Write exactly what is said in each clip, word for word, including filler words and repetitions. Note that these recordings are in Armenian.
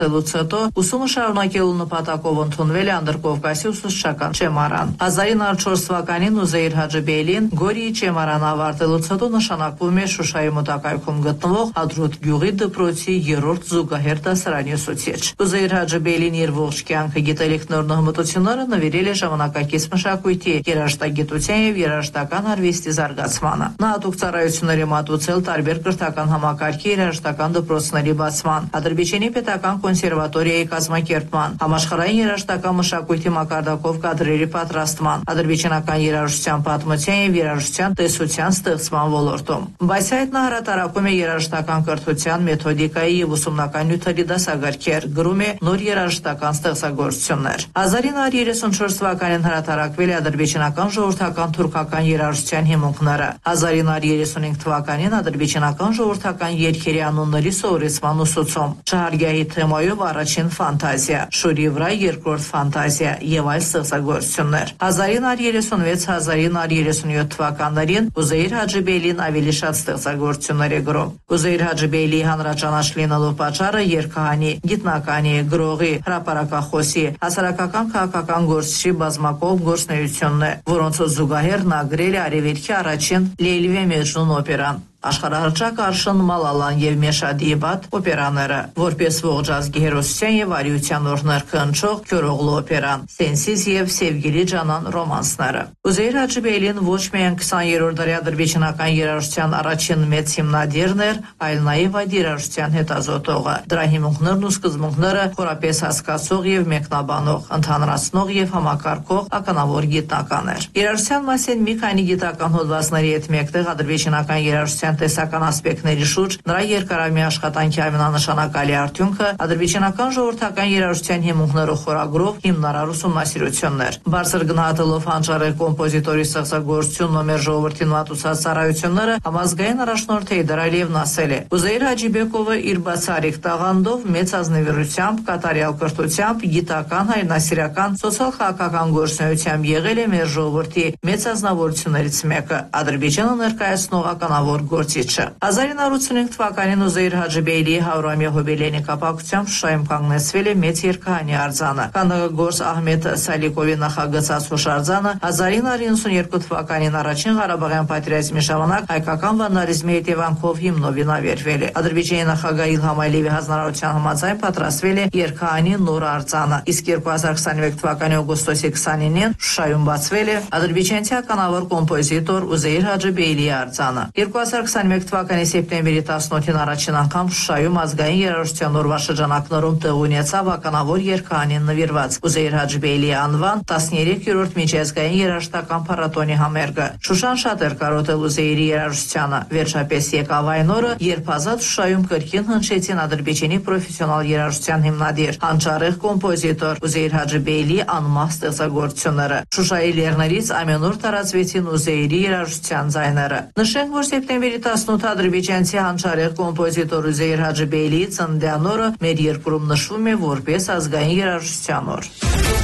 ավարտելուց հետո ուսումը շարունակելու նպատակով ընդունվել է Անդրկովկասի ուսուցչական չեմարան։ հազար ինը հարյուր չորս թվականին Ուզեյր Հաջիբեյլին Գորիի չեմարան ավարտելուց հետո նշանակվում է Շուշայի մոտակայքում գտնվող Հադրութ գյուղի դպրոցի երրորդ զուգահեռ դասարանի ուսուցիչ։ Ուզեյր Հաջիբեյլին իր ողջ կյանքը գիտելիքներն ու հմտությունները նվիրել է ժամանակակից մշակույթի, երաժշտագիտության եւ երաժշտական արվեստի զարգացմանը։ Նա հատուկ ծառայությունների մատուցել տարբեր կրթական համակարգի երաժշտական դպրոցների բացման, Ադրբեջանի պետական կոնսերվատորիայի կազմակերպման, համաշխարհային երաժշտական մշակույթի մակարդակով կադրերի պատրաստման, ադրբեջանական երաժշտության պատմության եւ երաժշտության տեսության ստեղծման ոլորտում։ Բայց այդ նա հրատարակում է երաժշտական կրթության, մեթոդիկայի եւ ուսումնական նյութերի դասագրքեր, գրում է նոր երաժշտական ստեղծագործություններ։ հազար ինը հարյուր երեսունչորս թվականին հրատարակվել է ադրբեջանական ժողովրդական թուրքական երաժշտության հիմունքները։ հազար ինը հարյուր երեսունհինգ թվականին ադրբեջանական ժողովրդական երգերի անունների սովորեցման ուսուցում, Շահարգահի թեմայով առաջին ֆանտազիա, Շուրի վրա երկրորդ ֆանտազիա եւ այլ ստեղծագործություններ։ հազար ինը հարյուր երեսունվեց - հազար ինը հարյուր երեսունյոթ թվականներին Ուզեյր Հաջիբեյլին ավելի շատ ստեղծագործություններ է գրում։ Ուզեյր Հաջիբեյլիի հանրաճանաչ լինելու պատճառը երգահանի, գիտնականի, գրողի, հրապարակախոսի, հասարակական քաղաքական գործչի բազմակողմ գործունեությունն է, որոնցով զուգահեռ նա գրել է արևելքի առաջին Լեյլի վե Մեջնուն օպերան, աշխարհահռչակ Արշын Մալալան եւ Մեշադիբատ օպերաները, որպես ողջ ազգի հերոսության եւ արիության օրհներ քննչող Քյորօղլու օպերան, Սենսիզ եւ Սևգիլի Ջանան ռոմանսները։ Ուզեյր Հաջիբեյլին ոչ միայն քսաներորդ դարի ադրբեջանական երաժշտության առաջին մեծ հիմնադիրն էր, այլ նաեւ այդ երաժշտության հետազոտողը, դրա հիմունքներն ու սկզբունքները խորապես հասկացող եւ մեկնաբանող, ընդհանրացնող եւ համակարգող ականավոր գիտնական էր։ Երաժշտության մասին մի քանի գիտական հոդվածների հետ մեկտեղ ադրբեջանական երաժշտության տեսական ասպեկտների շուրջ նրա երկարամյա աշխատանքի ամենանշանակալի արդյունքը ադրբեջանական ժողովրդական երաժշտության հիմունքները խորագրով հիմնարար ուսումնասիրություններ։ Բարձր գնահատելով հանճարեղ կոմպոզիտորի ստեղծագործությունն ու մեր ժողովրդին մատուցած ծառայությունները, համազգային առաջնորդ Հեյդար Ալիևն ասել է. Ուզեյր Հաջիբեկովը իր բացառիկ տաղանդով, մեծ ազնվիրությամբ, կատարյալ կրթությամբ, գիտական, հայրենասիրական, սոցիալ-քաղաքական գործունեությամբ եղել է մեր ժողովրդի մեծ ազնվորություններից մեկը, Ադրբեջանը ներկայացնող ականավոր գործիչը։ հազար ինը հարյուր ութսունհինգ թվականին Ուզեյր Հաջիբեյլիի հարյուրամյա հոբելյանի կապակցությամբ Շուշայում կանգնեցվել է մեծ երգահանի արձանը։ Քանդակագործ Ահմեդ Սալիկովի նախագծած հուշարձանը հազար ինը հարյուր իննսունհերկու թվականին առաջին Ղարաբաղյան պատերազմի ժամանակ հայկական վանդալիզմի հետևանքով հիմնով վինավերվել է։ Ադրբեջանի նախագահ Իլհամ Ալիևի հանձնարարության համաձայն պատրաստվել է երգահանի նոր արձանը, իսկ երկու հազար քսաներեք թվականի օգոստոսի քսանինին Շուշայում բացվել է ադրբեջանցի ականավոր կոմպոզիտոր Ուզեյր Հաջիբեյլիի արձանը։ երկու հազար քսաներեք թվականի սեպտեմբերի տասնութին առաջին անգամ Շուշայում ազգային երաժշտության օրվա շրջանակներում տեղ ունեցավ ականավոր երգահանին նվիրված Ուզեյր Հաջիբեյլիի անվան տասներեքերորդ միջազգային երաժշտական փառատոնի համերգը։ Շուշան շատ էր կարոտել Ուզեյրի երաժշտությանը։ Վերջապես եկավ այն օրը, երբ ազատ Շուշայում կրկին հնչեցին Ադրբեջանի պրոֆեսիոնալ երաժշտության հիմնադիր, հանճարեղ կոմպոզիտոր Ուզեյր Հաջիբեյլիի անմահ ստեղծագործությունները։ Շուշայի լեռներից ամենուր տարածվեցին Ուզեյրի երաժշտության ձայները։ Նշենք, որ սեպտեմբերի տասնութը ադրբեջանցի հանճարեղ կոմպոզիտոր Ուզեյր Հաջիբեյլիի ծննդյան օրը մեր երկրում նշվում է որպես ազգային երաժշտության օր։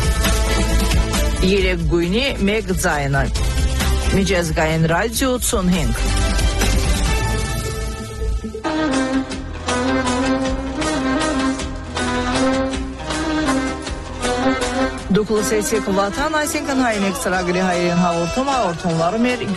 Երեք գույնի մեկ ձայնը։ Միջազգային ռադիո ութսունհինգ։ Դուք լսեցիք Վատան, այսինքն հայրենիք ծրագրի հայերեն հաղորդումը, հաղորդումները մեր